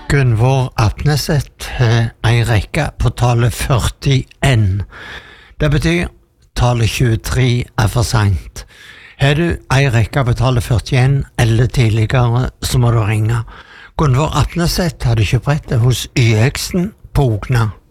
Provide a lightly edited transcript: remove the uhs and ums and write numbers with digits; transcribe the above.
Gunvor Apneset har en rekke på tale 41. Det betyr tale 23 for sent. Har du en rekke på tale 41 eller tidligere, så må du ringe. Gunvor Apneset hadde kjøpt brettet hos YX-en på Ogna.